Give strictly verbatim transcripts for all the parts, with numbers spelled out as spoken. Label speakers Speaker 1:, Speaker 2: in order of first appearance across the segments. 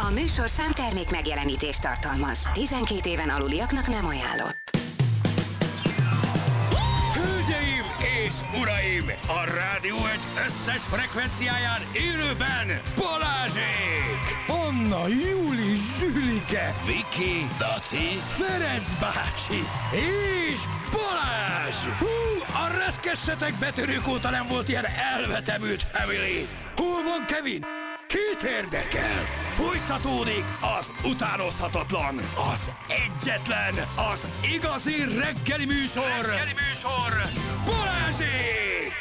Speaker 1: A műsorszám termék megjelenítést tartalmaz. tizenkét éven aluliaknak nem ajánlott.
Speaker 2: Hölgyeim és uraim! A Rádió egy összes frekvenciáján élőben Balázsék! Anna, Júli, Zsülike, Viki, Daci, Ferenc bácsi és Balázs! Hú, a reszkessetek betörők óta nem volt ilyen elvetemült family! Hol van Kevin? Kit érdekel? Folytatódik az utánozhatatlan, az egyetlen, az igazi reggeli műsor, reggeli műsor, Balázsék!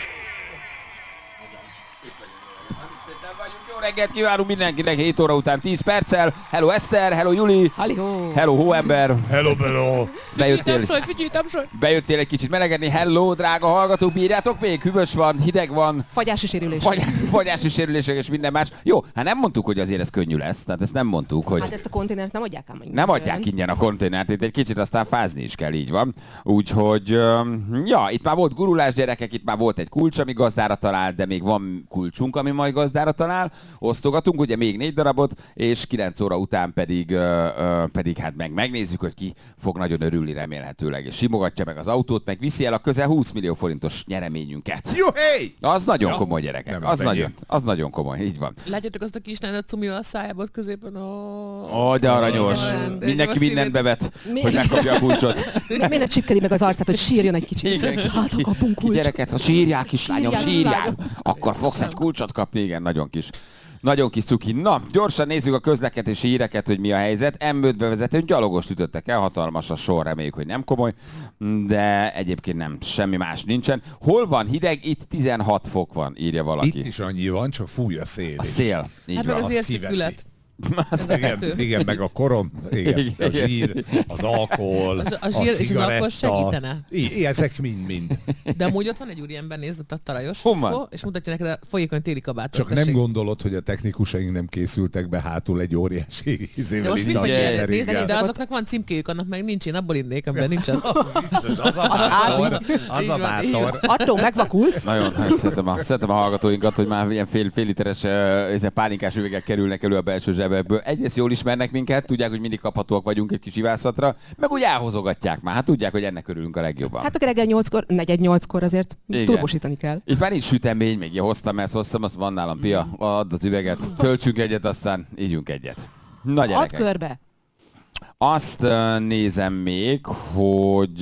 Speaker 3: Jó reggelt kívánunk mindenkinek, hét óra után tíz perccel. Hello Eszter, hello Juli.
Speaker 4: Hello.
Speaker 3: Hello Hóember.
Speaker 2: Hello, hello.
Speaker 3: Bejöttél,
Speaker 4: Figyelj,
Speaker 3: bejöttél egy kicsit melegedni. Hello, drága hallgatók, bírjátok még? Hűvös van, hideg van.
Speaker 4: Fagyási sérülés.
Speaker 3: Fagy, fagyási sérülések és minden más. Jó, hát nem mondtuk, hogy azért ez könnyű lesz. Tehát ezt nem mondtuk, hogy...
Speaker 4: Hát ezt a konténert nem adják ám.
Speaker 3: Nem adják ingyen a konténert, itt egy kicsit aztán fázni is kell, így van. Úgyhogy, ja, itt már volt gurulás, gyerekek, itt már volt egy kulcs, ami gazdára talált, de még van kulcsunk, ami majd gazdára talál. Osztogatunk, ugye még négy darabot, és kilenc óra után pedig, ö, ö, pedig hát meg megnézzük, hogy ki fog nagyon örülni remélhetőleg, és simogatja meg az autót, meg viszi el a közel húsz millió forintos nyereményünket.
Speaker 2: Jó, hey!
Speaker 3: Az nagyon
Speaker 2: Ja,
Speaker 3: komoly, gyerekek,
Speaker 2: nem
Speaker 3: az
Speaker 2: az
Speaker 3: nagyon,
Speaker 2: enyém.
Speaker 3: az nagyon komoly, így van.
Speaker 5: Látjátok azt a kis lányot cumival a szájába ott középen?
Speaker 3: Ó,
Speaker 5: Oh.
Speaker 3: de aranyos.
Speaker 5: Igen.
Speaker 3: Mindenki
Speaker 5: Egy
Speaker 3: mindent bevet,
Speaker 4: Mi-
Speaker 3: hogy megkapja a kulcsot.
Speaker 4: Miért ne csipkedi meg az arcát, hogy sírjon egy kicsit?
Speaker 3: Igen,
Speaker 4: Hát a kapunk kulcsot.
Speaker 3: Gyereket, ha sírják, kislányom,
Speaker 4: Sírják,
Speaker 3: sírják.
Speaker 4: lányom.
Speaker 3: Akkor fogsz egy kulcsot kapni, igen, nagyon kis. Nagyon kis cuki. Na, gyorsan nézzük a közlekedési híreket, hogy mi a helyzet. M öt bevezetőn gyalogost ütöttek el, hatalmas a sor, reméljük, hogy nem komoly, de egyébként nem, semmi más nincsen. Hol van hideg? Itt tizenhat fok van, írja valaki.
Speaker 2: Itt is annyi van, csak fúj a szél.
Speaker 3: A
Speaker 2: is.
Speaker 3: szél. Így
Speaker 5: Hát meg
Speaker 3: van.
Speaker 5: az
Speaker 2: azt
Speaker 5: érszikület.
Speaker 2: Igen, igen, meg a korom, igen,
Speaker 3: Igen.
Speaker 2: a zsír, az alkohol,
Speaker 5: Az- a zsír és az alkohol segítene?
Speaker 2: I, ezek mind-mind.
Speaker 5: De amúgy ott van egy úriember, nézd ott a tarajos,
Speaker 3: Hol van?
Speaker 5: fickó, és mutatja neked a folyékony téli kabátot.
Speaker 2: Csak nem
Speaker 5: tessék.
Speaker 2: gondolod, hogy a technikusaink nem készültek be hátul egy óriási
Speaker 5: De
Speaker 2: izével
Speaker 5: most mit vagy
Speaker 3: Jaj,
Speaker 5: ilyen? Nézd,
Speaker 2: innaringgel.
Speaker 5: de azoknak van címkéjük, annak meg nincs, én abból innék, amiben nincsen.
Speaker 2: Biztos, az a bátor, az
Speaker 5: Így
Speaker 2: a
Speaker 5: van, így
Speaker 2: bátor.
Speaker 4: Attól megvakulsz.
Speaker 3: Nagyon, nagyon szeretem, a, szeretem a hallgatóinkat, hogy már ilyen fél, fél literes uh, pálinkás üvegek kerülnek elő a belső zsebekből. Egyrészt jól ismernek minket, tudják, hogy mindig kaphatóak vagyunk egy kis ivászatra, meg úgy elhozogatják már, hát tudják, hogy ennek örülünk a legjobban.
Speaker 4: Hát meg reggel nyolckor, negyed nyolckor azért
Speaker 3: Igen.
Speaker 4: turbosítani kell.
Speaker 3: Itt már nincs sütemény, még hoztam ezt, hoztam, azt van nálam, Pia, add az üveget, töltsünk egyet, aztán ígyunk egyet. Na
Speaker 4: Add
Speaker 3: gyerekek,
Speaker 4: körbe.
Speaker 3: azt uh, nézem még, hogy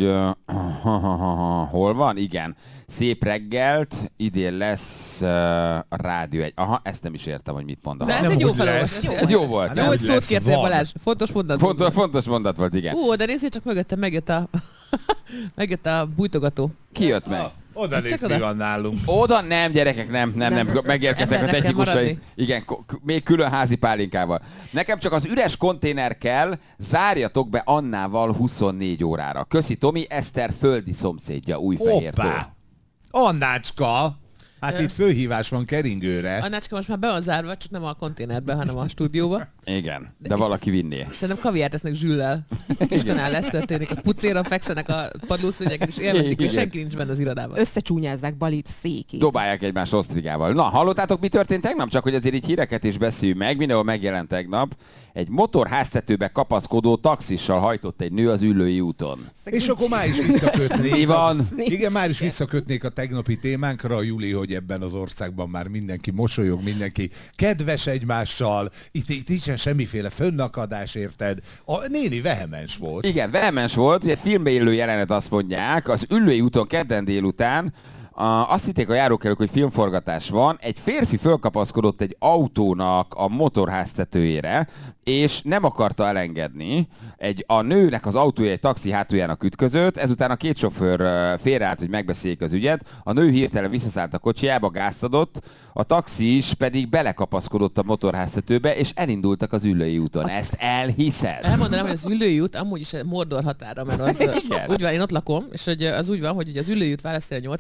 Speaker 3: uh, hol van? Igen. Szép reggelt, idén lesz uh, a Rádió egy. Aha, ezt nem is értem, hogy mit mond.
Speaker 5: De ez
Speaker 2: Nem,
Speaker 5: egy jó
Speaker 2: hogy lesz.
Speaker 5: felolvasás.
Speaker 3: Ez jó volt.
Speaker 5: Jó,
Speaker 2: Nem,
Speaker 5: hogy
Speaker 2: hogy
Speaker 5: szót
Speaker 2: lesz,
Speaker 5: kértél,
Speaker 2: van.
Speaker 5: Balázs. Fontos mondat.
Speaker 3: Fontos, fontos mondat volt, igen.
Speaker 5: Ú, de nézzél csak mögöttem, megjött a, megjött a bújtogató.
Speaker 3: Ki jött meg?
Speaker 2: Oda
Speaker 5: Ez
Speaker 2: néz,
Speaker 5: csak
Speaker 2: mi
Speaker 5: oda.
Speaker 2: van nálunk.
Speaker 3: Oda nem, gyerekek, nem, nem, nem,
Speaker 5: Nem.
Speaker 3: megérkeznek a
Speaker 5: Embernek kell
Speaker 3: technikusai.
Speaker 5: maradni.
Speaker 3: Igen, k- még külön házi pálinkával. Nekem csak az üres konténer kell, zárjatok be Annával huszonnégy órára. Köszi Tomi, Eszter földi szomszédja Újfehértől.
Speaker 2: Hoppá! Annácska! Hát itt főhívás van keringőre.
Speaker 5: Annácska most már be van zárva, csak nem a konténerbe, hanem a stúdióba.
Speaker 3: Igen, de
Speaker 5: és-
Speaker 3: valaki vinné.
Speaker 5: Szerintem kaviárt esznek zsüllel. És kanál ez történik. A pucéron fekszenek a padlószőnyeken, és élvezik, hogy
Speaker 3: Igen.
Speaker 5: senki nincs benne az irodában.
Speaker 4: Összecsúnyázzák Bali székét.
Speaker 3: Dobálják egymást osztrigával. Na, hallottátok, mi történt tegnap? Csak hogy azért így híreket is beszéljünk meg. Mindenhol megjelent tegnap. Egy motorháztetőbe kapaszkodó taxissal hajtott egy nő az Üllői úton.
Speaker 2: És akkor már is visszakötnék.
Speaker 3: Mi van?
Speaker 2: A, igen, már is visszakötnék a tegnapi témánkra, Júli, hogy ebben az országban már mindenki mosolyog, mindenki kedves egymással, itt, itt nincsen semmiféle fönnakadás, érted? A néni vehemens volt.
Speaker 3: Igen, vehemens volt, ugye filmbe illő jelenet, azt mondják, az Üllői úton kedden délután, a, azt hitték a járókelők, hogy filmforgatás van, egy férfi fölkapaszkodott egy autónak a motorháztetőjére, és nem akarta elengedni. Egy, a nőnek az autója egy taxi hátuljának ütközött, ezután a két sofőr uh, félreállt, hogy megbeszéljék az ügyet, a nő hirtelen visszaszállt a kocsijába, gázt adott, a taxi is pedig belekapaszkodott a motorháztetőbe, és elindultak az Üllői úton. Ezt elhiszed?
Speaker 5: Elmondanám, hogy az Üllői út amúgy is Mordor határa, mert az
Speaker 3: Igen.
Speaker 5: úgy van, én ott lakom, és hogy az úgy van, hogy ugye az Üllői út választja a nyolcat a kilenctől.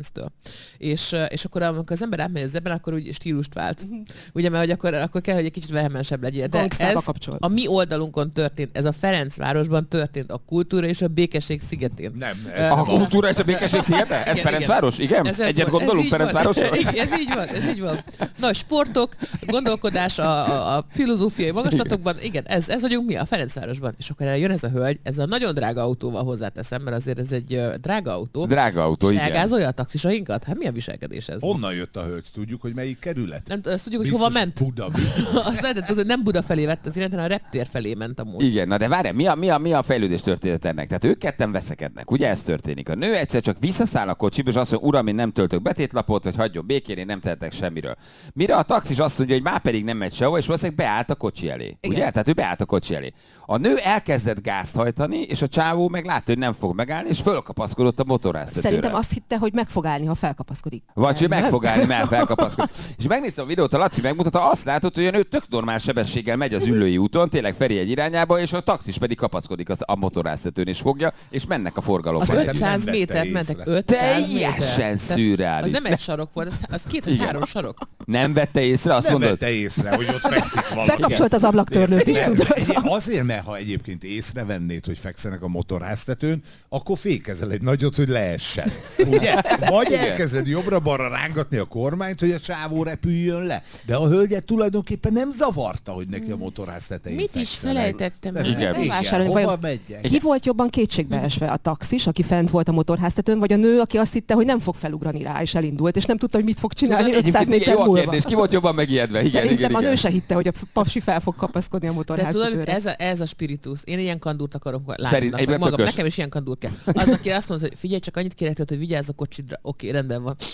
Speaker 5: Benz-től. És, és akkor amikor az ember átmegy az ebben, akkor úgy stílust vált. Ugye, mert hogy akkor, akkor kell, hogy egy kicsit vehemensebb legyél. De ez
Speaker 4: kapcsol.
Speaker 5: a mi oldalunkon történt, ez a Ferencvárosban történt a kultúra és a békesség szigetén.
Speaker 2: Nem.
Speaker 5: Ez
Speaker 3: A kultúra és a békesség szigete? Ez
Speaker 5: Igen,
Speaker 3: Ferencváros? Igen?
Speaker 5: Ez, ez
Speaker 3: Egyet
Speaker 5: van,
Speaker 3: gondolunk
Speaker 5: ez így van.
Speaker 3: Ferencvárosra?
Speaker 5: Igen, ez így van, ez így van. Na, sportok, gondolkodás a, a, a filozófiai magaslatokban, igen, ez, ez vagyunk mi a Ferencvárosban. És akkor jön ez a hölgy, ez a nagyon drága autóval hozzáteszem, mert azért ez egy uh, drága autó.
Speaker 3: Drága autó,
Speaker 5: és
Speaker 3: igen.
Speaker 5: elgázolja a taxisainkat? Hát milyen viselkedés ez?
Speaker 2: Honnan jött a hölgy? Tudjuk, hogy melyik kerület?
Speaker 5: Nem, azt tudjuk, hogy
Speaker 2: Biztos
Speaker 5: hova ment.
Speaker 2: Buda.
Speaker 5: Azt lehetett tudni, hogy nem Buda felé vett az irányt, hanem a reptér felé ment amúgy.
Speaker 3: Igen, na de várjál, mi a, mi, a, mi a fejlődés történet ennek? Tehát ők ketten veszekednek, ugye ez történik. A nő egyszer csak visszaszáll a kocsiba, és azt mondja, uram, én nem töltök betétlapot, hogy hagyjon békén, én nem tehetek semmiről. Mire a taxis azt mondja, hogy már pedig nem megy sehova, és valószínűleg beállt a kocsi elé.
Speaker 4: Igen.
Speaker 3: Ugye? Tehát ő beállt a kocsi elé. A nő elkezdett gázt hajtani, és a csávó meg látta, hogy nem fog megállni, és fölkapaszkodott a motorháztetőre.
Speaker 4: Szerintem azt hitte, hogy meg fog állni, ha felkapaszkodik.
Speaker 3: Vagy hogy
Speaker 4: Nem?
Speaker 3: meg fog állni, mert felkapaszkod. És megnéztem a videót, a Laci megmutatta, azt látod, hogy a nő tök normál sebességgel megy az Üllői úton, tényleg Feri egy irányába, és a taxis pedig kapaszkodik az, a motorháztetőn, és fogja, és mennek a forgalomban.
Speaker 5: Az
Speaker 2: Szerintem
Speaker 5: ötszáz
Speaker 2: nem vette
Speaker 5: métert
Speaker 2: észre.
Speaker 5: mentek, ötszáz
Speaker 3: Teljesen
Speaker 5: méter.
Speaker 3: szürreális.
Speaker 5: Az nem egy sarok volt, az, az két vagy
Speaker 3: Igen.
Speaker 5: három sarok.
Speaker 3: Nem vette észre, azt
Speaker 2: Nem
Speaker 3: mondod?
Speaker 2: vette észre, hogy ott fekszik valaki.
Speaker 4: Bekapcsolt az ablaktörlőt is,
Speaker 2: Mert-
Speaker 4: tudod.
Speaker 2: egy- Azért, mert ha egyébként észrevennéd, hogy fekszenek a motorháztetőn, akkor fékezel egy nagyot, hogy leessen. Ugye? Vagy elkezded jobbra-balra rángatni a kormányt, hogy a csávó repüljön le. De a hölgyet tulajdonképpen nem zavarta, hogy neki a motorháztetején
Speaker 5: Mit is
Speaker 2: fekszenek.
Speaker 5: felejtettem
Speaker 2: Nem,
Speaker 5: el?
Speaker 3: Igen.
Speaker 2: igen.
Speaker 4: Vásárolni,
Speaker 2: Hova
Speaker 4: vajon-
Speaker 2: megyek?
Speaker 4: Ki volt jobban kétségbeesve? A taxis, aki fent volt a motorháztetőn, vagy a nő, aki azt hitte, hogy nem fog felugrani rá, és elindult, és nem tudta, hogy mit fog csinálni ötszáz
Speaker 3: Egyébként igen,
Speaker 4: méter
Speaker 3: jó a
Speaker 4: múlva.
Speaker 3: kérdés, ki volt jobban megijedve? Igen,
Speaker 4: Szerintem
Speaker 3: igen,
Speaker 4: a nő
Speaker 3: igen.
Speaker 4: se hitte, hogy a pasi fel fog kapaszkodni a
Speaker 5: De tudod,
Speaker 4: motorháztetőre.
Speaker 5: ez a, ez a spiritus. Én ilyen kandúrt akarok
Speaker 3: Szerint-
Speaker 5: lányomnak,
Speaker 3: egyben
Speaker 5: meg magam.
Speaker 3: tökös.
Speaker 5: Nekem is ilyen kandúr kell. Az, aki azt mondta, hogy figyelj, csak annyit kérek tőled, hogy vigyázz a kocsidra. Oké, rendben van.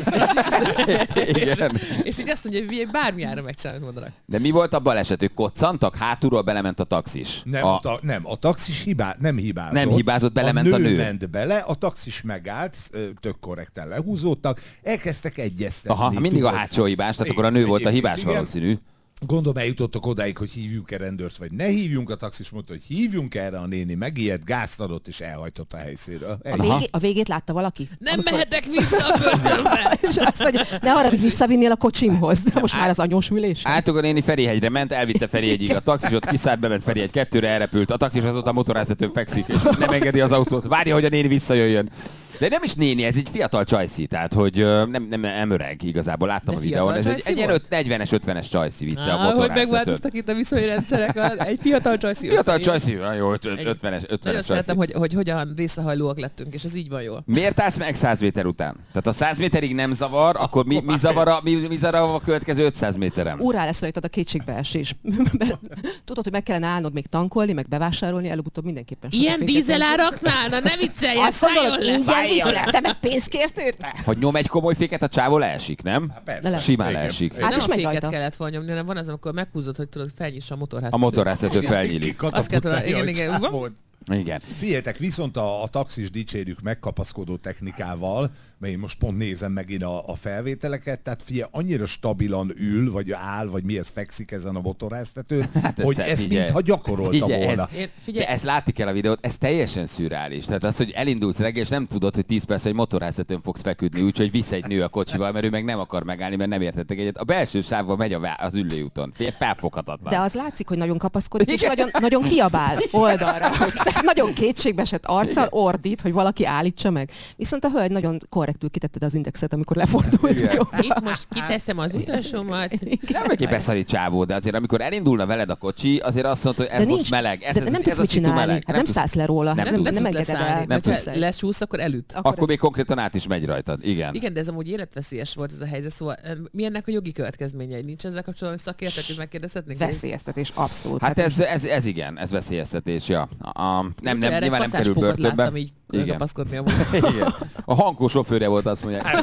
Speaker 3: Igen.
Speaker 5: És így azt mondja, hogy figyelj, bármiára megcsinálni, mondanak.
Speaker 3: De mi volt a baleset? Ők koccantak, hátulról belement a taxis.
Speaker 2: Nem,
Speaker 3: a...
Speaker 2: a... Ta, nem, a taxis hibá, nem hibázott.
Speaker 3: Nem hibázott, belement a nő.
Speaker 2: ment bele, a taxis megállt, ö, tök korrekten lehúzódtak, elkezdtek egyeztetni.
Speaker 3: Aha, mindig a
Speaker 2: tudod.
Speaker 3: hátsó hibás, tehát
Speaker 2: Igen,
Speaker 3: akkor a nő volt a
Speaker 2: egyébként
Speaker 3: hibás
Speaker 2: igen.
Speaker 3: valószínű.
Speaker 2: Gondolom eljutottak odáig, hogy hívjuk-e rendőrt, vagy ne hívjunk. A taxis mondta, hogy hívjunk erre, a néni megijedt, gázt adott, és elhajtott a helyszínről.
Speaker 4: A, végé, a végét látta valaki?
Speaker 5: Nem mehetek vissza a börtönbe!
Speaker 4: És azt mondja, ne arra, hogy visszavinnél a kocsimhoz, de most már az anyós ülés.
Speaker 3: Általában a néni Ferihegyre ment, elvitte Ferihegyig a taxis, ott kiszállt, bement Ferihegy kettőre, elrepült. A taxis azóta a motorháztetőn fekszik, és nem engedi az autót. Várja, hogy a néni visszajöjjön. De nem is néni, ez egy fiatal csajszi, tehát hogy ö, nem, nem, nem öreg igazából, láttam
Speaker 5: De
Speaker 3: a videón. Ez
Speaker 5: fiatal
Speaker 3: egy,
Speaker 5: csajszi
Speaker 3: egy ilyen
Speaker 5: volt?
Speaker 3: öt- negyvenes, ötvenes csajszi vitte a
Speaker 5: Á, hogy
Speaker 3: motorháztetőn.
Speaker 5: megváltoztak itt a viszonyrendszerek, a- egy fiatal csajszi.
Speaker 3: Fiatal csajszi, na jó, öt- öt- ötvenes,
Speaker 5: Nagyon
Speaker 3: ötvenes
Speaker 5: szeretem,
Speaker 3: csajszi.
Speaker 5: hogy, hogy hogyan részrehajlóak lettünk, és ez így van jól.
Speaker 3: Miért állsz meg száz méter után? Tehát ha száz méterig nem zavar, akkor mi, mi, zavar, a, mi, mi zavar a következő ötszáz méteren?
Speaker 4: Úrá lesz rajtad a kétségbeesés. Mert tudod, hogy meg kellene állnod még tankolni, meg bevásárolni, előbb-utóbb mindenképpen.
Speaker 5: Ilyen
Speaker 4: sokat fékezni.
Speaker 5: dízeláraknál? Na ne viccelj, ez
Speaker 4: Azt mondod,
Speaker 5: szálljon
Speaker 4: hogy
Speaker 5: le!
Speaker 4: ingyen vízre, te meg pénzt kérsz érte?
Speaker 3: Hogy nyom egy komoly féket, a csávó leesik, nem?
Speaker 2: Hát persze.
Speaker 4: Le-
Speaker 3: Simán
Speaker 2: Igen.
Speaker 3: leesik.
Speaker 4: Hát
Speaker 5: Hát nem
Speaker 4: és
Speaker 5: a
Speaker 4: megy
Speaker 5: féket
Speaker 4: rajta.
Speaker 5: kellett volna nyomni, hanem van az, amikor meghúzod, hogy tudod, felnyissa a motorháztetőt.
Speaker 3: A motorháztető felnyílik.
Speaker 5: Azt kell tudni, igen, igen.
Speaker 3: Igen.
Speaker 2: Figyeljetek, viszont a, a taxis dicsérjük megkapaszkodó technikával, mert én most pont nézem megint a, a felvételeket, tehát figyelj, annyira stabilan ül, vagy áll, vagy mi ez fekszik ezen a motorháztetőn,
Speaker 3: Hát
Speaker 2: hogy
Speaker 3: ez-
Speaker 2: ezt
Speaker 3: figyelj.
Speaker 2: mintha gyakorolta
Speaker 3: Figyelj,
Speaker 2: volna.
Speaker 3: Ez,
Speaker 5: Én- figyelj.
Speaker 3: de ezt látni kell a videót, ez teljesen szürreális. Tehát az, hogy elindulsz reggel, és nem tudod, hogy tíz perc, hogy motorháztetőn fogsz feküdni, úgyhogy visz egy nő a kocsival, mert ő meg nem akar megállni, mert nem értettek egyet. A belső sávban megy a vá- az Üllői úton. Figyelj, felfoghatatlan.
Speaker 4: De az látszik, hogy nagyon kapaszkodik, és nagyon, nagyon kiabál oldalra. Tehát nagyon kétségbeesett arccal ordít, hogy valaki állítsa meg. Viszont a hölgy nagyon korrektül kitette az indexet, amikor lefordult.
Speaker 3: Igen.
Speaker 4: Jó.
Speaker 5: Itt most kiteszem az utasomat.
Speaker 3: Nem vagy egy beszarít csávó, de azért amikor elindulna veled a kocsi, azért azt mondta, hogy ez
Speaker 4: De
Speaker 3: most
Speaker 4: nincs-
Speaker 3: meleg. Ez,
Speaker 4: de
Speaker 3: ez,
Speaker 4: nem
Speaker 3: ez,
Speaker 4: tudsz
Speaker 3: a
Speaker 4: mit
Speaker 3: szitu
Speaker 4: csinálni.
Speaker 3: meleg.
Speaker 4: Hát nem
Speaker 3: tudsz-
Speaker 4: szállsz le róla.
Speaker 3: Nem
Speaker 4: Nem,
Speaker 3: tudsz.
Speaker 4: nem, nem
Speaker 5: tudsz
Speaker 4: engeded
Speaker 5: leszállni.
Speaker 4: el.
Speaker 3: Nem
Speaker 5: Hogyha
Speaker 3: tudsz.
Speaker 5: lesúsz, akkor elüt.
Speaker 3: Akkor még konkrétan át is megy rajtad. Igen.
Speaker 5: Igen, de ez amúgy életveszélyes volt ez a helyzet, szóval em, mi ennek a jogi következményei? Nincs ezzel kapcsolatban, hogy szakértők is megkérdezhetnénk?
Speaker 4: Veszélyeztetés, abszolút.
Speaker 3: Hát ez, ez, ez igen, ez veszélyeztetés, ja. A, a, nem, nem,
Speaker 5: Erre
Speaker 3: nyilván nem kerül
Speaker 5: kaszáspokot
Speaker 3: börtönbe.
Speaker 5: láttam így
Speaker 3: Igen.
Speaker 5: kapaszkodni amúgy.
Speaker 3: Igen. A Hankó sofőrje volt, azt mondják.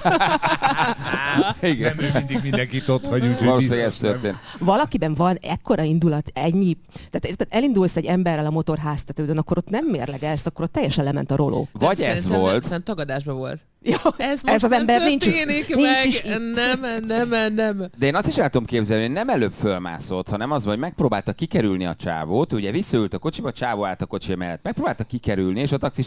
Speaker 3: Igen.
Speaker 2: Nem ő mindig mindenkit ott hagy, úgyhogy
Speaker 3: Valószínűleg ez
Speaker 2: biztos nem.
Speaker 3: történt.
Speaker 4: Valakiben van ekkora indulat, ennyi, tehát érted, elindulsz egy emberrel a motorháztetődön, akkor ott nem mérlegelsz, akkor ott teljesen lement a roló.
Speaker 3: Vagy ez
Speaker 5: Szerintem nem,
Speaker 3: volt,
Speaker 5: Szerintem tagadásban volt.
Speaker 4: Ja,
Speaker 5: Ez,
Speaker 4: ez az
Speaker 5: nem
Speaker 4: ember nincs,
Speaker 5: történik
Speaker 4: nincs
Speaker 5: meg.
Speaker 4: is itt.
Speaker 5: Nem, nem, nem.
Speaker 3: de én azt is el tudom képzelni, hogy nem előbb fölmászott, hanem az, hogy megpróbálta kikerülni a csávót, ugye visszaült a kocsiba, a csávó állt a kocsi mellett, megpróbálta kikerülni, és a taxis észrevette,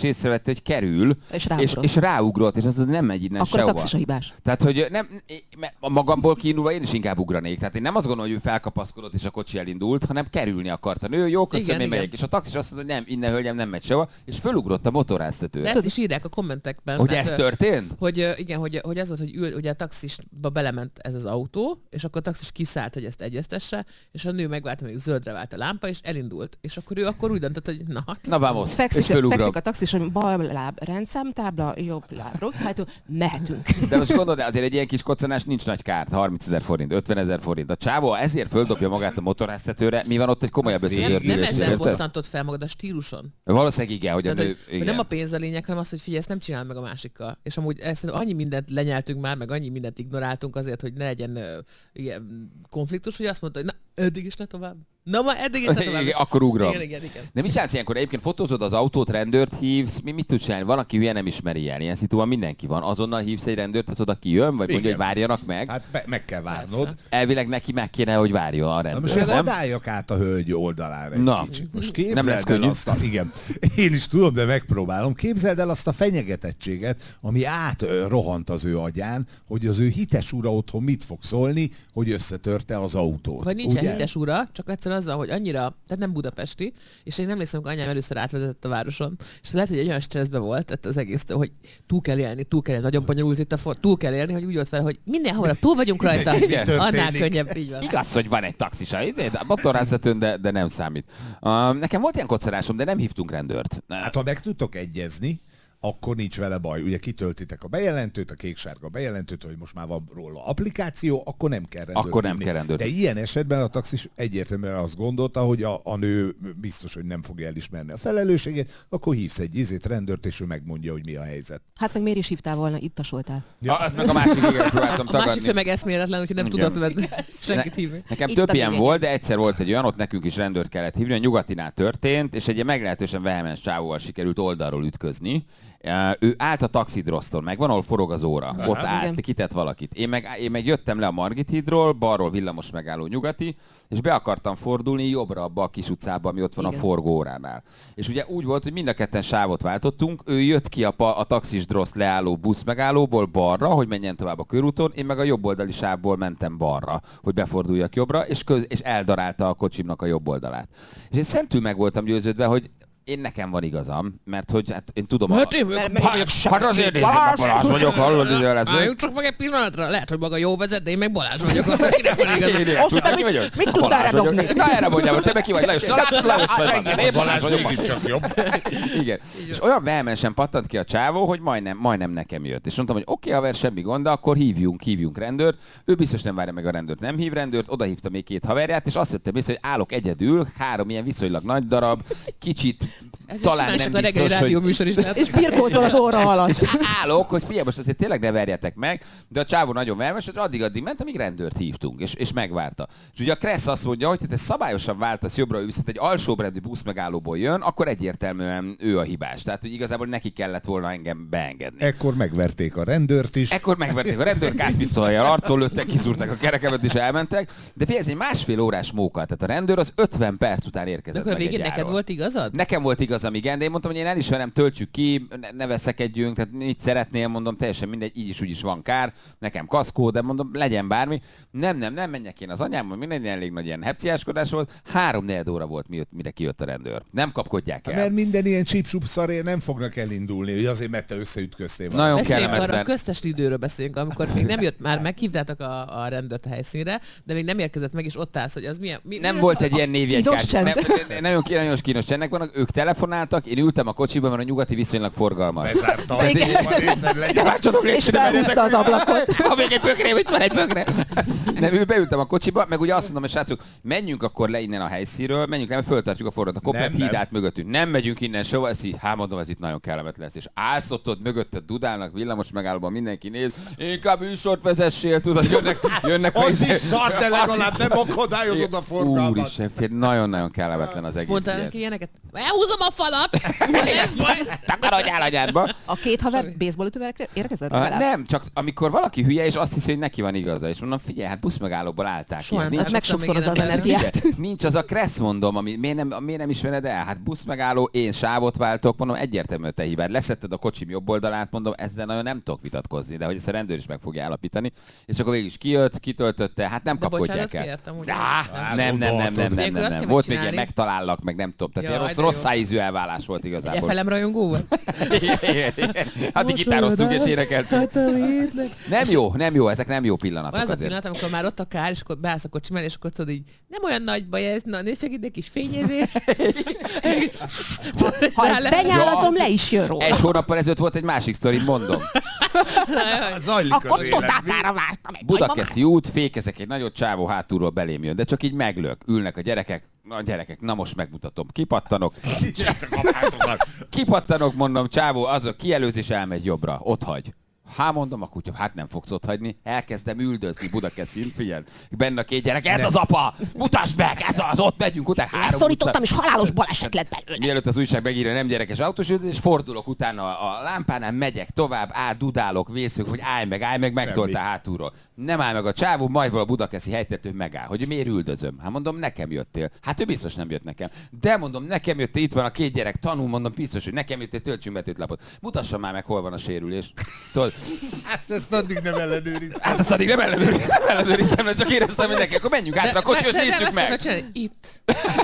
Speaker 3: érezhette, hogy kerül,
Speaker 4: és,
Speaker 3: és, és ráugrott, és az nem megy innen
Speaker 4: akkor
Speaker 3: sehova.
Speaker 4: a taxis a hibás.
Speaker 3: Tehát, hogy nem, a magamból kiindulva én is inkább ugranék. Tehát én nem azt gondolom, hogy ő felkapaszkodott és a kocsi elindult, hanem kerülni akart a nő. Jó, köszönöm, igen, én megyek. És a taxis azt mondta, hogy nem, innen hölgyem nem megy sehova, és fölugrott a motorháztetőre.
Speaker 5: De ezt is írják a kommentekben.
Speaker 3: Hogy
Speaker 5: mert,
Speaker 3: ez történt?
Speaker 5: Hogy igen, hogy, hogy ez volt, hogy ül, ugye a taxisba belement ez az autó, és akkor a taxis kiszállt, hogy ezt egyeztesse, és a nő megvárta, még zöldre vált a lámpa, és elindult. És akkor ő akkor úgy döntött, hogy na hát.
Speaker 3: Na vamos,
Speaker 4: fekszik,
Speaker 3: és fölugrott.
Speaker 4: Fekszik a taxis, hogy bal láb rendszámtábla, jobb láb, hát mehetünk.
Speaker 3: De most gondolod, azért egy ilyen kis koccanás nincs nagy kárt, harmincezer forint, ötvenezer forint. A csávó ezért földobja magát a motorháztetőre, mi van ott egy komolyabb
Speaker 5: Nem, nem
Speaker 3: összezördülés.
Speaker 5: ezzel bosszantott fel magad, a stíluson.
Speaker 3: Valószínűleg igen, hogy,
Speaker 5: Tehát,
Speaker 3: a
Speaker 5: hogy,
Speaker 3: nő,
Speaker 5: hogy
Speaker 3: igen.
Speaker 5: nem a pénz a lényeg, hanem az, hogy figyelj, ezt nem csinál meg a másikkal. És amúgy ezt, annyi mindent lenyeltünk már, meg annyi mindent ignoráltunk azért, hogy ne legyen uh, ilyen konfliktus, hogy azt mondta, hogy na, eddig is ne tovább. Na, ma eddig is ne tovább.
Speaker 3: Igen, akkor ugrom.
Speaker 5: Igen, igen, igen.
Speaker 3: De mi csinálsz ilyenkor? Egyébként fotózod az autót, rendőrt hívsz, mi mit tudsz csinálni? Van, aki hülye nem ismeri ilyen. Ilyen szituban mindenki van. Azonnal hívsz egy rendőrt, az oda kijön, vagy mondja, hogy várjanak meg.
Speaker 2: Hát be, meg kell várnod.
Speaker 5: Persze.
Speaker 3: Elvileg neki meg kéne, hogy várjon a
Speaker 2: Na
Speaker 3: rendőr.
Speaker 2: most
Speaker 3: nem?
Speaker 2: hadáljak át a hölgy oldalára egy
Speaker 3: Na.
Speaker 2: kicsit. Most
Speaker 3: Nem
Speaker 2: képzeld
Speaker 3: lesz
Speaker 2: el
Speaker 3: könnyű.
Speaker 2: azt a, igen, én is tudom, de megpróbálom. Képzeld el azt a fenyegetettséget, ami átrohant az ő agyán, hogy az ő hites ura otthon mit fog szólni, hogy összetörte az autót.
Speaker 5: Vagy nincsen
Speaker 2: ugye?
Speaker 5: hites ura, csak egyszerűen azzal, hogy annyira, tehát nem budapesti, és én nem emlékszem, hogy anyám először átvezetett a városon, és lehet, hogy egy olyan stresszbe volt tehát az egész, hogy túl kell élni, túl kell élni, nagyon bonyolult itt a for, túl kell élni, hogy úgy volt fel, hogy mindenhol túl vagyunk rajta,
Speaker 3: Igen.
Speaker 5: annál könnyebb, így van.
Speaker 3: Igaz, hogy van egy taxisa, a motorháztetőn, de, de nem számít. Uh, nekem volt ilyen koccanásom, de nem hívtunk rendőrt.
Speaker 2: Hát ha meg tudtok egyezni, akkor nincs vele baj. Ugye kitöltitek a bejelentőt, a kék-sárga bejelentőt, hogy most már van róla applikáció, akkor nem kell rendőrt
Speaker 3: Akkor nem
Speaker 2: hívni.
Speaker 3: kell rendőrt.
Speaker 2: De ilyen esetben a taxis egyértelműen azt gondolta, hogy a, a nő biztos, hogy nem fogja elismerni a felelősséget, akkor hívsz egy ízét rendőrt, és ő megmondja, hogy mi a helyzet.
Speaker 4: Hát meg miért is hívtál volna, itt a soltál.
Speaker 3: Ja, azt meg a másik igen, próbáltam
Speaker 5: A másik
Speaker 3: tagadni.
Speaker 5: fél meg eszméletlen, úgyhogy nem
Speaker 3: Igen.
Speaker 5: tudott venni senkit hívni.
Speaker 3: Nekem
Speaker 4: Itt
Speaker 3: több
Speaker 4: a
Speaker 3: ilyen
Speaker 4: lényeg.
Speaker 3: volt, de egyszer volt egy olyan, ott nekünk is rendőrt kellett hívni, a Nyugatinál történt, és egy ilyen meglehetősen vehemens csávóval sikerült oldalról ütközni. Uh, ő állt a taxidroszton, meg van, ahol forog az óra.
Speaker 2: Aha.
Speaker 3: Ott állt,
Speaker 4: Igen.
Speaker 3: kitett valakit. Én meg, én meg jöttem le a Margit hídról, balról villamos megálló Nyugati, és be akartam fordulni jobbra abba a kis utcába, ami ott van
Speaker 4: Igen.
Speaker 3: a forgó óránál. És ugye úgy volt, hogy mind a ketten sávot váltottunk, ő jött ki a, pa, a taxis droszt leálló busz megállóból balra, hogy menjen tovább a körúton, én meg a jobboldali sávból mentem balra, hogy beforduljak jobbra, és, köz, és eldarálta a kocsimnak a jobb oldalát. És én szentül meg voltam győződve, hogy én nekem van igazam, mert hogy hát én tudom...
Speaker 5: Hát
Speaker 3: a...
Speaker 5: én vagyok
Speaker 4: Mert-
Speaker 5: a
Speaker 4: mert-
Speaker 3: Hát azért nézzük, a Balázs vagyok, hallod, ide lesz.
Speaker 5: Álljunk csak meg egy pillanatra, lehet, hogy maga jó vezet, de én meg Balázs vagyok, akkor kinek van igaz.
Speaker 3: Én ilyen,
Speaker 4: Azt
Speaker 3: tudod,
Speaker 4: mondtam,
Speaker 3: ki
Speaker 4: hogy
Speaker 3: vagyok?
Speaker 4: mit tudsz
Speaker 3: Balázs
Speaker 4: erre
Speaker 3: vagyok.
Speaker 4: dobni?
Speaker 3: Na erre mondjam, hogy te meg ki vagy, Lajos. Na, Lajos vagy, van. Én Balázs vagyok.
Speaker 2: mégiscsak jobb.
Speaker 3: Igen. És olyan vehemensen pattant ki a csávó, hogy majdnem, majdnem nekem jött. És mondtam, hogy oké, haver, semmi gond, de akkor hívjunk, hívjunk rendőrt. Ő biztos nem várja meg a rendőrt, nem hív rendőrt, oda hívta még két haverját, és azt vettem észre, hogy állok egyedül, három ilyen viszonylag nagy darab, kicsit
Speaker 5: Ez
Speaker 3: talán
Speaker 5: talán
Speaker 3: nem
Speaker 5: a reggeli
Speaker 3: biztos, hogy...
Speaker 5: rádió műsor is lehet.
Speaker 4: És birkózol az óra alatt.
Speaker 3: Állok, hogy figyelj, most azért tényleg ne verjetek meg, de a csávó nagyon vermes, hogy addig-addig ment, amíg rendőrt hívtunk, és, és megvárta. És ugye a Kressz azt mondja, hogy te szabályosan váltasz jobbra, ő viszont egy alsóbrendű busz megállóból jön, akkor egyértelműen ő a hibás. Tehát, hogy igazából neki kellett volna engem beengedni.
Speaker 2: Ekkor megverték a rendőrt is.
Speaker 3: Ekkor megverték a rendőr, gázpisztolyjal arcon lőttek, kiszúrták a kerekemet és elmentek. De figyelj, ez egy másfél órás móka. Tehát a rendőr az ötven perc után
Speaker 5: De
Speaker 3: érkezett
Speaker 5: akkor a
Speaker 3: meg egy
Speaker 5: végén neked
Speaker 3: járól.
Speaker 5: volt igazad?
Speaker 3: Nekem volt igazam, igen, de én mondtam, hogy én elismerem, töltsük ki, ne, ne veszekedjünk, tehát mit szeretnél, mondom, teljesen mindegy, így is úgy is van kár, nekem kaszkó, de mondom, legyen bármi. Nem, nem, nem menjek én az anyámmal, minden elég nagy ilyen hepciáskodás volt. Három negyed óra volt, mire kijött a rendőr. Nem kapkodják el.
Speaker 2: Mert minden ilyen csíp-csúp szarért nem fognak elindulni, hogy azért, mert te összeütköztél
Speaker 3: Nagyon
Speaker 2: valami.
Speaker 5: Beszéljünk arra a
Speaker 3: kellemetlen.
Speaker 5: köztes időről beszélünk, amikor még nem jött, már meghívtátok a, a rendőrt a helyszínre, de még nem érkezett meg, és ott állsz, hogy az milyen... Mi,
Speaker 3: Nem
Speaker 5: mi
Speaker 3: volt
Speaker 5: a-
Speaker 3: egy ilyen névjegykártya.
Speaker 4: Kínos csend.
Speaker 3: Nem, ne- nagyon, ki- nagyon kínos csendek vannak, ők telefonáltak, én ültem a kocsiban, mert a Nyugati viszonylag forgalmas.
Speaker 2: Bezárta a
Speaker 4: Igen.
Speaker 2: témát, legyen.
Speaker 3: Váltsatok, légy
Speaker 4: És
Speaker 3: szíves,
Speaker 4: felhúzta az ablakot.
Speaker 3: Ha még egy bögrém, itt van egy bögre. Nem, ő beültem a kocsiba, meg ugye azt mondom, hogy srácok, menjünk akkor le innen a helyszínről, menjünk le, mert föltartjuk a forratot. A Kopet
Speaker 2: Nem,
Speaker 3: híd
Speaker 2: nem.
Speaker 3: át mögöttünk. Nem megyünk innen sehova, ez így, hát mondom, ez itt nagyon kellemetlen lesz. És állsz ott, ott mögötted dudálnak, villamos megállóban mindenki néz, inkább műsort vezessél, tudod, jönnek, jönnek.
Speaker 2: Az
Speaker 3: meg-
Speaker 2: is szar, de legalább nem akadályozod a forgalmat.
Speaker 3: Úristen, fél, nagyon-nagyon kellemetlen az egész.
Speaker 5: Mondtál
Speaker 3: ilyen.
Speaker 5: neki ilyeneket? Elhúzom a falat! Ez majd...
Speaker 3: Takarodjál anyádba!
Speaker 4: A két haver baseballütővel érkezett
Speaker 3: Uh,
Speaker 4: vele?
Speaker 3: nem, csak amikor valaki hülye, és azt hiszi, hogy neki van igaza, és mondom, figyelj, hát buszmegállóból állták.
Speaker 5: Soha
Speaker 3: ilyen.
Speaker 5: nem
Speaker 3: Nincs,
Speaker 4: Az meg sokszor az az energiát.
Speaker 3: nincs az a kressz, mondom, ami, miért, nem, miért nem ismered el? Hát buszmegálló, én sávot váltok, mondom, egyértelműen te hibád. Leszetted a kocsim jobb oldalát, mondom, ezzel nagyon nem tudok vitatkozni, de hogy ezt a rendőr is meg fogja állapítani. És akkor végig is kijött, kitöltötte, hát nem
Speaker 5: De
Speaker 3: kapkodják el.
Speaker 5: kértem, ugye?
Speaker 3: Á, nem, nem, nem, nem, nem, nem, nem. Volt még ilyen megtalállak, meg nem tudom. Tehát
Speaker 5: Jaj,
Speaker 3: rossz,
Speaker 5: de
Speaker 3: rossz
Speaker 5: jó.
Speaker 3: szájízű elválás volt
Speaker 5: Egy
Speaker 3: igazából.
Speaker 5: efelem rajongó volt?
Speaker 3: Hát így gitároztunk és énekeltünk. Nem jó, nem jó, ezek nem jó pillanatok
Speaker 5: Van az a
Speaker 3: azért.
Speaker 5: pillanat, amikor már ott a kár, és akkor beállsz a kocsi mellé, és akkor tudod így, nem olyan nagy baj ez, na nézd csak ide kis fényezés.
Speaker 4: Ha ezt benyálatom, le is jön róla.
Speaker 3: Egy hónappal ezelőtt volt egy másik sztori, mondom.
Speaker 2: Zajlik
Speaker 4: Akkor
Speaker 2: az élet.
Speaker 4: Totátára vártam egy
Speaker 3: Budakeszi út, fékezek, egy nagyot csávó hátulról belém jön, de csak így meglök. Ülnek a gyerekek, a gyerekek, na most megmutatom. Kipattanok. Kipattanok, mondom, csávó, az a kielőzés elmegy jobbra. Ott hagy. Há, mondom, a kutya, hát nem fogsz ott hagyni. Elkezdem üldözni Budakeszin, figyelj. Benne a két gyerek, ez az apa! Mutasd meg, ez az, ott megyünk utána. Három
Speaker 4: Szorítottam,
Speaker 3: utca.
Speaker 4: és halálos baleset lett belőle.
Speaker 3: Mielőtt az újság megírja, nem gyerekes autós üldözés, és fordulok utána a, a lámpánál, megyek tovább, át dudálok, vészök, hogy állj meg, állj meg, megtoltál hátulról. Nem áll meg a csávó, majd a budakeszi helytető megáll, hogy miért üldözöm. Hát mondom, nekem jöttél. Hát ő biztos nem jött nekem. De mondom, nekem jöttél, itt van a két gyerek, tanul, mondom, biztos, hogy nekem jöttél, töltsünk betűtlapot. Mutassam már meg, hol van a sérülés. Tudod,
Speaker 2: Hát ezt addig nem ellenőriztem.
Speaker 3: hát azt addig nem ellenőriztem, nem ellenőriztem, mert csak éreztem, hogy neki, akkor menjünk át a kocsihoz, nézzük meg.
Speaker 5: Itt.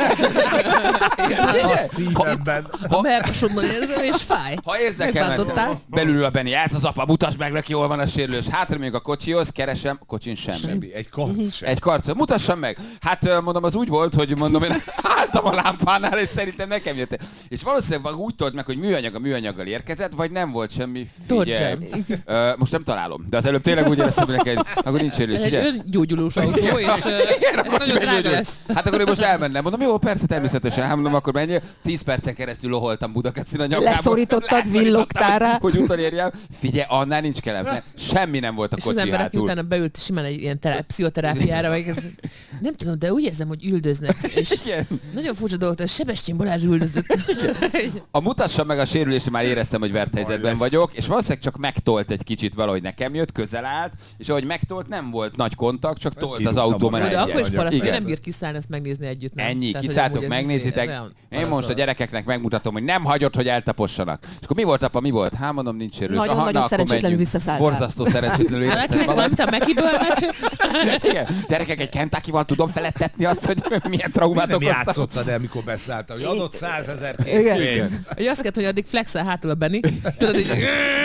Speaker 2: A szívemben.
Speaker 5: A melkasomban érzem, és fáj.
Speaker 3: Ha érzek belül a Benni, ez az apa, mutasd meg neki, hol van a sérülés. Hátra még a kocsihoz, keresem, a kocsin semmi.
Speaker 2: Semmi, egy karc sem.
Speaker 3: Egy karcot, mutassam meg. Hát mondom, az úgy volt, hogy mondom, én álltam a lámpánál, és szerintem nekem jött. És valószínűleg úgy tolt meg, hogy műanyag a műanyaggal érkezett, vagy nem volt semmi. Figyelj. Ö, most nem találom, de az előbb tényleg úgy éreztem, hogy neked, akkor nincs sérülés,
Speaker 5: Ez egy
Speaker 3: ugye?
Speaker 5: öngyógyulós autó, és
Speaker 3: Igen, a
Speaker 5: ez
Speaker 3: kocsi
Speaker 5: nagyon drága
Speaker 3: meggyógyul.
Speaker 5: lesz.
Speaker 3: Hát akkor én most elmennem. Mondom, jó, persze, természetesen. Hát mondom, akkor menjél. Tíz percen keresztül loholtam Budakeszin a nyakába.
Speaker 4: Leszorítottad, villogtál rá.
Speaker 3: Hogy utolérjem. Figyelj, annál nincs kelem. Semmi nem volt a
Speaker 5: És az
Speaker 3: kocsi
Speaker 5: ember, aki
Speaker 3: hátul.
Speaker 5: utána beült simán egy ilyen terá- pszichoterápiára, vagy ez, nem tudom, de úgy érzem, hogy üldöznek. És
Speaker 3: Igen.
Speaker 5: nagyon furcsa dolog, hogy Sebestyén Balázs üldözött.
Speaker 3: A mutassam meg a sérülést, már éreztem, hogy vert helyzetben
Speaker 2: lesz.
Speaker 3: vagyok, és valószínűleg csak megtolt egy kicsit valahogy nekem jött, közel állt, és ahogy megtolt, nem volt nagy kontakt, csak tolt az
Speaker 2: kirúgtam
Speaker 3: autó
Speaker 2: magát.
Speaker 5: De
Speaker 3: mellett.
Speaker 5: akkor is
Speaker 2: Igen.
Speaker 5: paraszt, hogy
Speaker 3: Igen.
Speaker 5: nem bír kiszállni, ezt megnézni együtt. Nem?
Speaker 3: Ennyi,
Speaker 5: Tehát, hogy
Speaker 3: kiszálltok,
Speaker 5: amúgy ez
Speaker 3: megnézitek.
Speaker 5: izé- olyan
Speaker 3: Én
Speaker 5: paraszt
Speaker 3: most a
Speaker 5: dolog.
Speaker 3: gyerekeknek megmutatom, hogy nem hagyod, hogy eltapossanak. És akkor mi volt, apa, mi volt? Hát mondom, nincs sérülés.
Speaker 4: Nagyon-
Speaker 3: Aha,
Speaker 4: nagyon
Speaker 3: na, akkor
Speaker 4: szerencsétlenül
Speaker 3: menjünk.
Speaker 4: visszaszálltál.
Speaker 3: Borzasztó szerencsétlenül
Speaker 5: Hát
Speaker 3: éreztem
Speaker 5: meg
Speaker 3: magam.
Speaker 5: valamit a Mekiből,
Speaker 3: Igen. Gyerekek, egy Kentucky-val tudom felettetni azt, hogy milyen traumát
Speaker 2: Nem
Speaker 3: okoztam.
Speaker 2: játszottad el, mikor beszállta, hogy adott százezer
Speaker 4: Igen.
Speaker 2: készpénzt.
Speaker 5: hogy azt kellett, hogy addig flexel hátul a Benni. Tudod, így...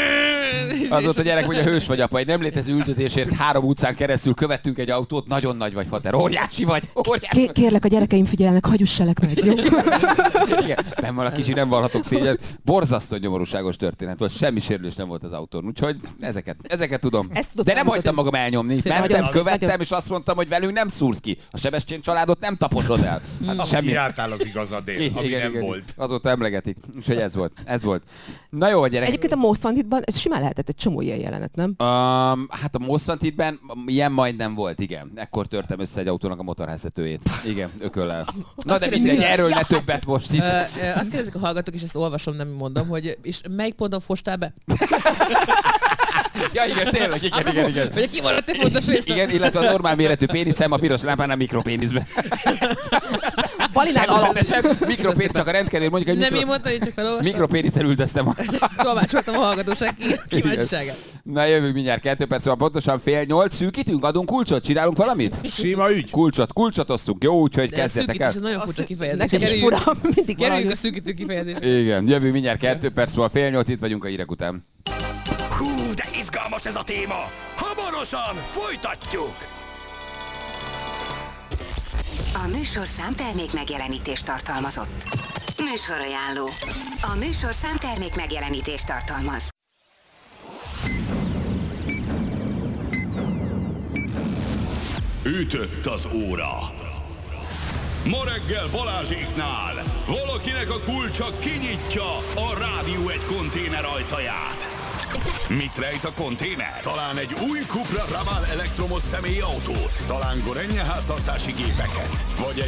Speaker 3: Az volt a gyerek, hogy a hős vagy, apa, egy nem létező üldözésért három utcán keresztül követtünk egy autót, nagyon nagy vagy, fater, óriási vagy, óriási
Speaker 4: Ké-
Speaker 3: vagy.
Speaker 4: kérlek, a gyerekeim figyelnek, hagyusselek meg, jó?
Speaker 3: Igen, nem van a kicsi, nem vallhatok szégyen. Borzasztó nyomorúságos történet volt, semmi sérülés nem volt az autón, úgyhogy ezeket, ezeket tudom.
Speaker 4: Ezt tudod,
Speaker 3: De nem
Speaker 4: nem
Speaker 3: hagytam
Speaker 4: tudod.
Speaker 3: magam elnyomni,
Speaker 4: Szerintem
Speaker 3: mentem,
Speaker 4: nagyon-
Speaker 3: követtem,
Speaker 4: nagyon-
Speaker 3: és azt mondtam, hogy velünk nem szúrsz ki. A Sebestyén családot nem taposod el. Hát
Speaker 2: Semmi.
Speaker 3: semmi.
Speaker 2: Jártál az igazadért, ami nem volt.
Speaker 3: Azóta emlegetik. Úgyhogy ez volt. Ez volt. Na jó, gyerek.
Speaker 4: Egyébként a Most Wantedban ez simán lehetett egy csomó ilyen jelenet, nem?
Speaker 3: Um, hát a Most Wantedben ilyen majdnem volt, igen. Ekkor törtem össze egy autónak a motorháztetőjét. Igen, ököllel. Na de
Speaker 5: kérdezik,
Speaker 3: mindegy,
Speaker 5: hogy-
Speaker 3: erről ne többet most itt.
Speaker 5: Ö, ö, azt kérdezik a hallgatók, és ezt olvasom, nem mondom, hogy és melyik ponton fostál be?
Speaker 3: Ja igen, tényleg, igen, igen, igen.
Speaker 5: Vagy kimaradt egy fontos részt?
Speaker 3: Igen, illetve a normál méretű péniszem a piros lámpánál mikropéniszben.
Speaker 4: Balinál alap.
Speaker 3: Természetesen mikropénisz, csak a rendkedvéért mondjuk, hogy
Speaker 5: Nem én
Speaker 3: mikro...
Speaker 5: mondtam, én csak felolvastam.
Speaker 3: mikropéniszel üldöztem. a-
Speaker 5: Tolmácsoltam a hallgatóság kíváncsiságát.
Speaker 3: Na jövünk mindjárt kettő perc, szóval pontosan fél nyolc, szűkítünk, adunk kulcsot, csinálunk valamit?
Speaker 2: Sima ügy.
Speaker 3: Kulcsot, kulcsot osztunk, jó, úgyhogy
Speaker 5: De
Speaker 3: kezdjetek
Speaker 5: szűkítés, ez
Speaker 3: el.
Speaker 5: nagyon furcsa kifejezés.
Speaker 4: Nekem is
Speaker 5: Kerüljünk-
Speaker 4: fura, mindig
Speaker 5: Kerüljünk
Speaker 4: valami.
Speaker 5: a szűkítő kifejezést.
Speaker 3: Igen, jövünk mindjárt kettő perc, szóval fél nyolc, itt vagyunk a hírek után.
Speaker 6: Hú, de izgalmas ez a téma! Hamarosan folytatjuk!
Speaker 1: A műsorszám termék megjelenítést tartalmazott. Műsorajánló. A műsorszám termék megjelenítést tartalmaz.
Speaker 6: Ütött az óra. Ma reggel Balázséknál valakinek a kulcsa kinyitja a Rádió egy konténer ajtaját. Mit rejt a konténer? Talán egy új Cupra Raval elektromos személyautót, talán Gorenje háztartási gépeket, vagy egy